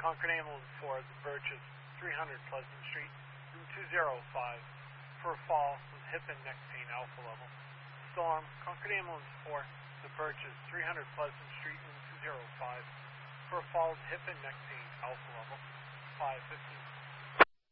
Concord Ambulance 4, The Birches, 300 Pleasant Street, room 205, for a fall with hip and neck pain, alpha level. Storm, Concord Ambulance 4, The Birches, 300 Pleasant Street, room 205, for a fall with hip and neck pain, alpha level. 5:15